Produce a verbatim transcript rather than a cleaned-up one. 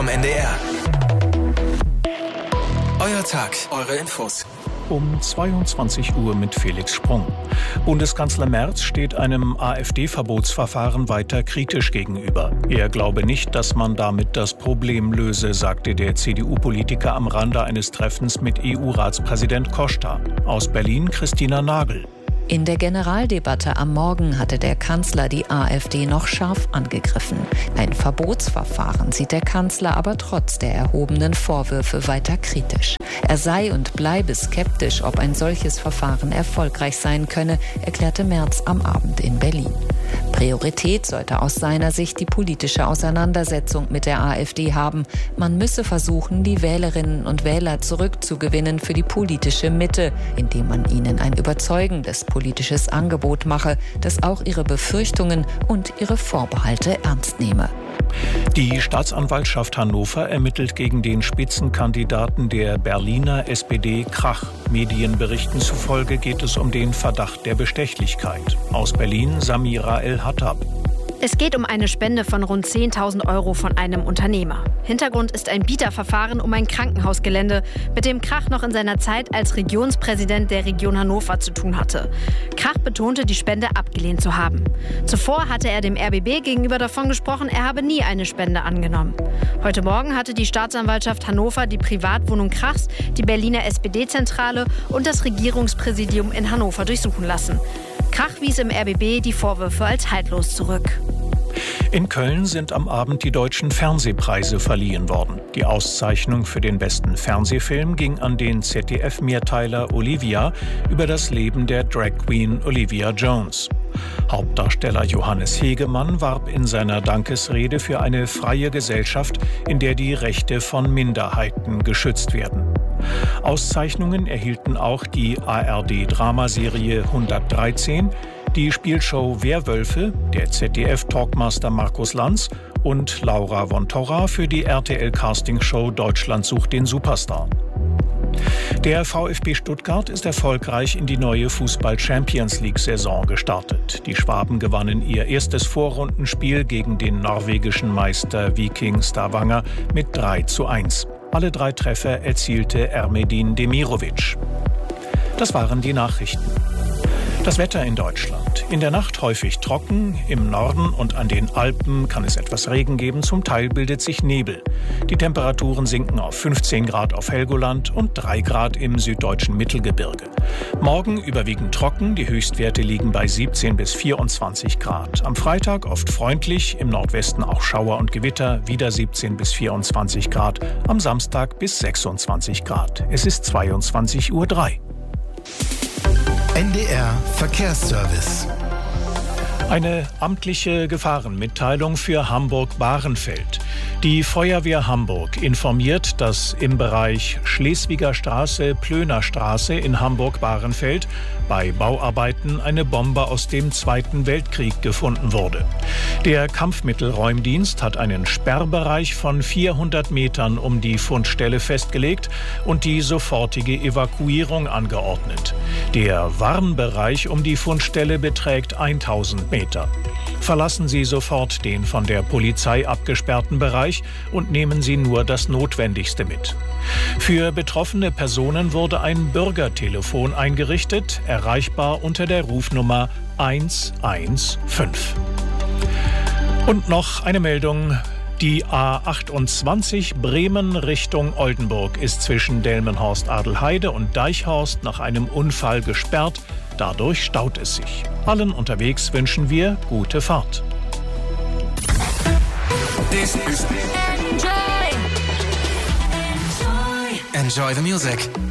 vom N D R. Euer Tag, eure Infos. Um zweiundzwanzig Uhr mit Felix Sprung. Bundeskanzler Merz steht einem AfD-Verbotsverfahren weiter kritisch gegenüber. Er glaube nicht, dass man damit das Problem löse, sagte der C D U-Politiker am Rande eines Treffens mit E U-Ratspräsident Costa. Aus Berlin Christina Nagel. In der Generaldebatte am Morgen hatte der Kanzler die AfD noch scharf angegriffen. Ein Verbotsverfahren sieht der Kanzler aber trotz der erhobenen Vorwürfe weiter kritisch. Er sei und bleibe skeptisch, ob ein solches Verfahren erfolgreich sein könne, erklärte Merz am Abend in Berlin. Priorität sollte aus seiner Sicht die politische Auseinandersetzung mit der AfD haben. Man müsse versuchen, die Wählerinnen und Wähler zurückzugewinnen für die politische Mitte, indem man ihnen ein überzeugendes politisches Angebot mache, das auch ihre Befürchtungen und ihre Vorbehalte ernst nehme. Die Staatsanwaltschaft Hannover ermittelt gegen den Spitzenkandidaten der Berliner S P D Krach. Medienberichten zufolge geht es um den Verdacht der Bestechlichkeit. Aus Berlin Samira El-Hattab. Es geht um eine Spende von rund zehntausend Euro von einem Unternehmer. Hintergrund ist ein Bieterverfahren um ein Krankenhausgelände, mit dem Krach noch in seiner Zeit als Regionspräsident der Region Hannover zu tun hatte. Krach betonte, die Spende abgelehnt zu haben. Zuvor hatte er dem R B B gegenüber davon gesprochen, er habe nie eine Spende angenommen. Heute Morgen hatte die Staatsanwaltschaft Hannover die Privatwohnung Krachs, die Berliner S P D-Zentrale und das Regierungspräsidium in Hannover durchsuchen lassen. Krach wies im R B B die Vorwürfe als haltlos zurück. In Köln sind am Abend die deutschen Fernsehpreise verliehen worden. Die Auszeichnung für den besten Fernsehfilm ging an den Z D F-Mehrteiler Olivia über das Leben der Drag Queen Olivia Jones. Hauptdarsteller Johannes Hegemann warb in seiner Dankesrede für eine freie Gesellschaft, in der die Rechte von Minderheiten geschützt werden. Auszeichnungen erhielten auch die A R D-Dramaserie hundertdreizehn, die Spielshow Werwölfe, der Z D F-Talkmaster Markus Lanz und Laura von Torra für die R T L-Castingshow Deutschland sucht den Superstar. Der VfB Stuttgart ist erfolgreich in die neue Fußball-Champions-League-Saison gestartet. Die Schwaben gewannen ihr erstes Vorrundenspiel gegen den norwegischen Meister Viking Stavanger mit drei zu eins. Alle drei Treffer erzielte Ermedin Demirovic. Das waren die Nachrichten. Das Wetter in Deutschland. In der Nacht häufig trocken, im Norden und an den Alpen kann es etwas Regen geben, zum Teil bildet sich Nebel. Die Temperaturen sinken auf fünfzehn Grad auf Helgoland und drei Grad im süddeutschen Mittelgebirge. Morgen überwiegend trocken, die Höchstwerte liegen bei siebzehn bis vierundzwanzig Grad. Am Freitag oft freundlich, im Nordwesten auch Schauer und Gewitter, wieder siebzehn bis vierundzwanzig Grad. Am Samstag bis sechsundzwanzig Grad. Es ist zweiundzwanzig Uhr drei. N D R Verkehrsservice. Eine amtliche Gefahrenmitteilung für Hamburg-Bahrenfeld. Die Feuerwehr Hamburg informiert, dass im Bereich Schleswiger Straße, Plöner Straße in Hamburg-Bahrenfeld bei Bauarbeiten eine Bombe aus dem Zweiten Weltkrieg gefunden wurde. Der Kampfmittelräumdienst hat einen Sperrbereich von vierhundert Metern um die Fundstelle festgelegt und die sofortige Evakuierung angeordnet. Der Warnbereich um die Fundstelle beträgt tausend Meter. Verlassen Sie sofort den von der Polizei abgesperrten Bereich und nehmen Sie nur das Notwendigste mit. Für betroffene Personen wurde ein Bürgertelefon eingerichtet, erreichbar unter der Rufnummer eins eins fünf. Und noch eine Meldung. Die A achtundzwanzig Bremen Richtung Oldenburg ist zwischen Delmenhorst-Adelheide und Deichhorst nach einem Unfall gesperrt. Dadurch staut es sich. Allen unterwegs wünschen wir gute Fahrt. This is Enjoy. Enjoy. Enjoy the music.